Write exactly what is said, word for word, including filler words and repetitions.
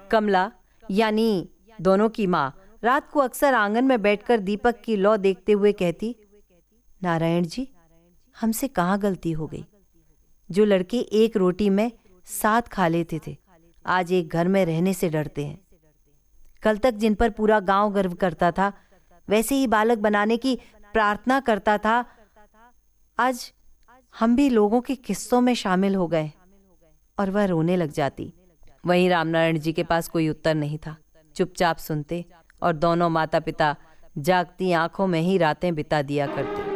कमला यानी दोनों की माँ रात को अक्सर आंगन में बैठकर दीपक की लौ देखते हुए कहती, नारायण जी, हमसे कहाँ गलती हो गई। जो लड़के एक रोटी में साथ खा लेते थे आज एक घर में रहने से डरते हैं। कल तक जिन पर पूरा गांव गर्व करता था, वैसे ही बालक बनाने की प्रार्थना करता था, आज हम भी लोगों के किस्सों में शामिल हो गए। और वह रोने लग जाती। वहीं रामनारायण जी के पास कोई उत्तर नहीं था। चुपचाप सुनते और दोनों माता पिता जागती आंखों में ही रातें बिता दिया करते।